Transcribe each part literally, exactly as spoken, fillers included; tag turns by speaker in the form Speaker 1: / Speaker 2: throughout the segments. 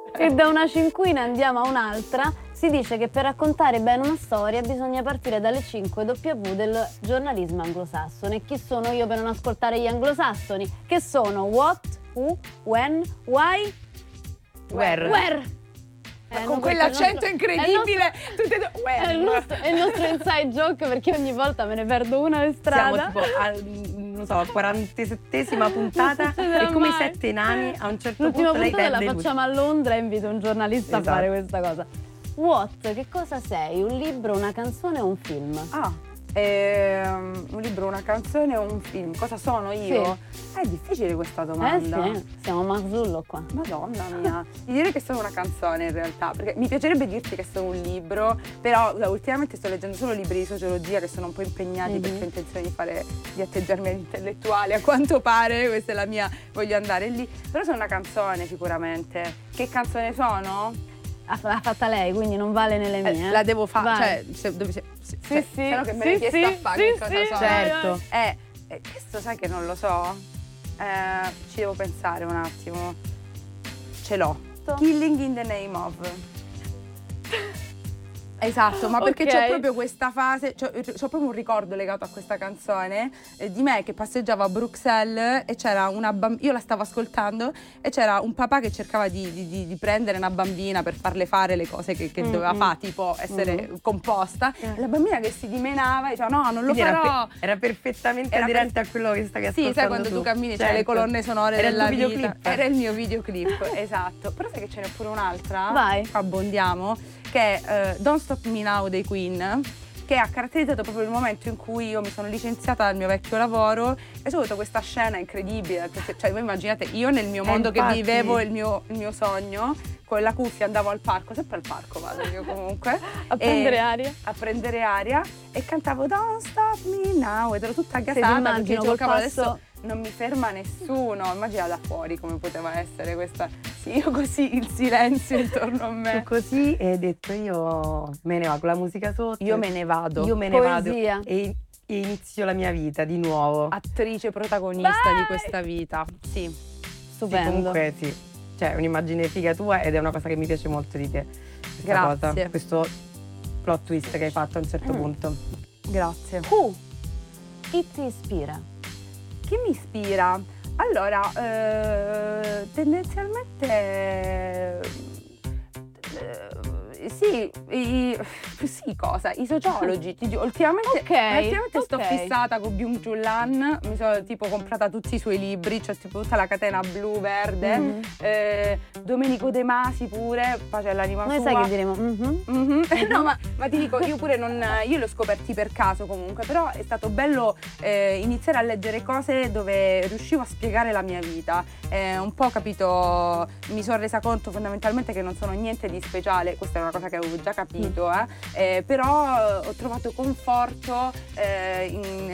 Speaker 1: E da una cinquina andiamo a un'altra. Si dice che per raccontare bene una storia bisogna partire dalle cinque W del giornalismo anglosassone. Chi sono io per non ascoltare gli anglosassoni? Che sono what, who, when, why,
Speaker 2: where.
Speaker 1: where.
Speaker 2: Eh, con quell'accento nostro, incredibile, è il, nostro, tutte
Speaker 1: è, il nostro, è il nostro inside joke, perché ogni volta me ne perdo una per strada.
Speaker 2: Siamo tipo al, non so, quarantasettesima puntata e come i sette nani a un certo
Speaker 1: L'ultima
Speaker 2: punto lei
Speaker 1: puntata
Speaker 2: perde
Speaker 1: la
Speaker 2: tutto.
Speaker 1: facciamo a Londra e invito un giornalista esatto. a fare questa cosa. What? Che cosa sei? Un libro, una canzone o un film?
Speaker 3: Ah, ehm, un libro, una canzone o un film? Cosa sono io? Sì. È difficile questa domanda.
Speaker 1: Eh sì, siamo Marzullo qua.
Speaker 3: Madonna mia. Ti direi che sono una canzone in realtà, perché mi piacerebbe dirti che sono un libro, però ultimamente sto leggendo solo libri di sociologia che sono un po' impegnati mm-hmm. perché ho intenzione di fare, di atteggiarmi all'intellettuale, a quanto pare, questa è la mia, voglio andare lì. Però sono una canzone sicuramente. Che canzone sono?
Speaker 1: L'ha fatta lei, quindi non vale nelle mie.
Speaker 3: Eh, la devo fare, cioè, se, dove, se, se,
Speaker 1: sì, sì,
Speaker 3: se no che me
Speaker 1: sì,
Speaker 3: l'hai chiesto
Speaker 1: sì,
Speaker 3: a fare
Speaker 1: sì,
Speaker 3: che cosa
Speaker 1: sì,
Speaker 3: sono.
Speaker 2: Certo.
Speaker 3: Eh, eh, questo sai che non lo so? Eh, ci devo pensare un attimo. Ce l'ho. Killing in the name of. Esatto, ma perché okay. c'ho proprio questa fase, c'ho, c'ho proprio un ricordo legato a questa canzone eh, di me che passeggiavo a Bruxelles e c'era una bambina, io la stavo ascoltando e c'era un papà che cercava di, di, di prendere una bambina per farle fare le cose che, che mm-hmm. doveva fare, tipo essere mm-hmm. composta. Yeah. La bambina che si dimenava e diceva no, non lo
Speaker 2: Quindi
Speaker 3: farò.
Speaker 2: Era, pe- era perfettamente
Speaker 3: era
Speaker 2: aderente
Speaker 3: per...
Speaker 2: a quello che stavi ascoltando.
Speaker 3: Sì, sai quando tu, tu cammini, certo. c'è le colonne sonore
Speaker 2: era
Speaker 3: della
Speaker 2: il
Speaker 3: vita.
Speaker 2: Videoclip.
Speaker 3: Era il mio videoclip, esatto. Però sai che ce n'è pure un'altra?
Speaker 1: Vai.
Speaker 3: Abbondiamo. Che è uh, Don't Stop Me Now dei Queen, che ha caratterizzato proprio il momento in cui io mi sono licenziata dal mio vecchio lavoro e ho avuto questa scena incredibile, perché cioè voi immaginate io nel mio mondo eh, che vivevo il mio, il mio sogno, con la cuffia andavo al parco, sempre al parco vado io comunque
Speaker 1: a prendere aria
Speaker 3: a prendere aria e cantavo Don't Stop Me Now ed ero tutta gasata perché col cavolo adesso non mi ferma nessuno, immagina da fuori come poteva essere questa, sì, io così, il silenzio intorno a me.
Speaker 2: Tu così e hai detto io me ne vado con la musica sotto.
Speaker 3: Io me ne vado.
Speaker 2: Io me ne
Speaker 1: Poesia.
Speaker 2: vado e, e inizio la mia vita di nuovo.
Speaker 3: Attrice protagonista Vai! Di questa vita, sì.
Speaker 1: Stupendo.
Speaker 2: Sì, comunque sì, cioè un'immagine figa tua ed è una cosa che mi piace molto di te.
Speaker 3: Grazie.
Speaker 2: Cosa, questo plot twist che hai fatto a un certo
Speaker 3: mm.
Speaker 2: punto.
Speaker 3: Grazie.
Speaker 1: Who? Chi ti ispira?
Speaker 3: Chi mi ispira? Allora, eh, tendenzialmente eh, sì, i, sì, cosa? I sociologi. Ti, ultimamente
Speaker 1: okay,
Speaker 3: ultimamente
Speaker 1: okay.
Speaker 3: sto fissata con Byung-Chul Han, mi sono tipo comprata tutti i suoi libri, cioè tipo tutta la catena blu, verde, mm-hmm. eh, Domenico De Masi pure, pace all'anima
Speaker 1: Noi
Speaker 3: sua.
Speaker 1: sai che diremo? Mm-hmm.
Speaker 3: Mm-hmm. Mm-hmm. No, ma, ma ti dico, io pure non, io li ho scoperti per caso comunque, però è stato bello eh, iniziare a leggere cose dove riuscivo a spiegare la mia vita. Eh, un po' capito, mi sono resa conto fondamentalmente che non sono niente di speciale, questa è una cosa che avevo già capito, eh, eh, però ho trovato conforto eh,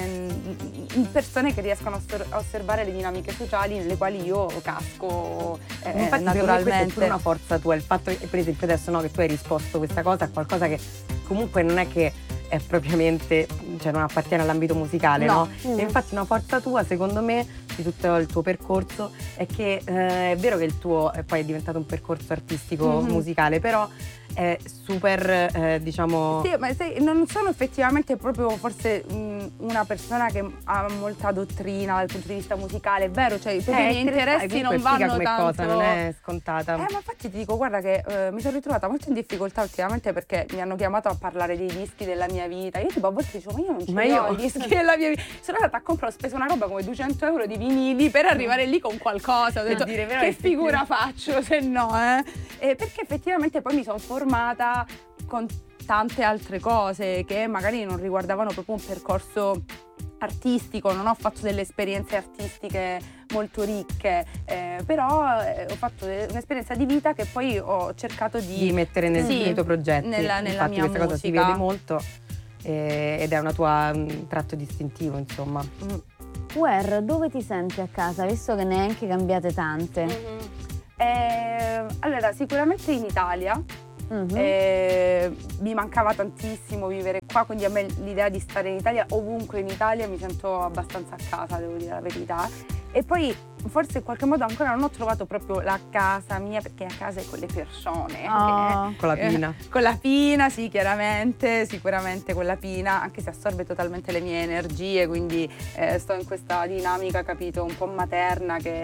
Speaker 3: in, in persone che riescono a osservare le dinamiche sociali nelle quali io casco eh,
Speaker 2: Infatti,
Speaker 3: naturalmente.
Speaker 2: È pure una forza tua, il fatto che per esempio adesso no, che tu hai risposto questa cosa a qualcosa che comunque non è che è propriamente, cioè non appartiene all'ambito musicale, no? no? Mm. E infatti una forza tua, secondo me, di tutto il tuo percorso è che eh, è vero che il tuo è poi è diventato un percorso artistico mm-hmm. musicale, però è super, eh, diciamo...
Speaker 3: Sì, ma sai, non sono effettivamente proprio forse mh, una persona che ha molta dottrina dal punto di vista musicale, è vero, cioè i miei interessi non vanno
Speaker 2: come
Speaker 3: tanto...
Speaker 2: cosa, non è scontata.
Speaker 3: Eh, ma infatti ti dico, guarda che eh, mi sono ritrovata molto in difficoltà ultimamente perché mi hanno chiamato a parlare dei dischi della mia vita. Io tipo a volte dicevo, ma io non ce
Speaker 2: ma
Speaker 3: li
Speaker 2: io...
Speaker 3: ho i dischi della mia vita. Sono andata a comprare, ho speso una roba come duecento euro di vinili per arrivare lì con qualcosa. Ho detto,
Speaker 2: dire,
Speaker 3: che figura faccio se no, eh? eh? Perché effettivamente poi mi sono formata con tante altre cose che magari non riguardavano proprio un percorso artistico, non ho fatto delle esperienze artistiche molto ricche, eh, però eh, ho fatto un'esperienza di vita che poi ho cercato di,
Speaker 2: di mettere nel,
Speaker 3: sì,
Speaker 2: nei tuoi progetti.
Speaker 3: Nella, nella
Speaker 2: Infatti
Speaker 3: mia
Speaker 2: questa
Speaker 3: musica.
Speaker 2: cosa si vede molto eh, ed è una tua un tratto distintivo, insomma.
Speaker 3: Mm.
Speaker 1: Where, dove ti senti a casa, visto che ne hai anche cambiate tante?
Speaker 3: Mm-hmm. Eh, allora, sicuramente in Italia.
Speaker 1: Mm-hmm.
Speaker 3: Eh, mi mancava tantissimo vivere qua, quindi a me l'idea di stare in Italia, ovunque in Italia mi sento abbastanza a casa, devo dire la verità. E poi forse in qualche modo ancora non ho trovato proprio la casa mia, perché a casa è con le persone.
Speaker 1: Oh.
Speaker 3: che-
Speaker 2: Con la pina.
Speaker 3: eh, con la pina, sì, chiaramente, sicuramente con la pina, anche se assorbe totalmente le mie energie, quindi eh, sto in questa dinamica, capito, un po' materna che